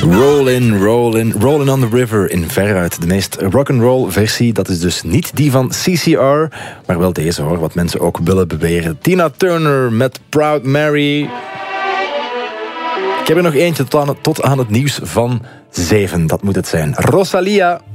Rollin' on the River in veruit de meest rock'n'roll versie. Dat is dus niet die van CCR, maar wel deze hoor, wat mensen ook willen beweren. Tina Turner met Proud Mary. Ik heb er nog eentje tot aan het nieuws van 7, dat moet het zijn. Rosalia.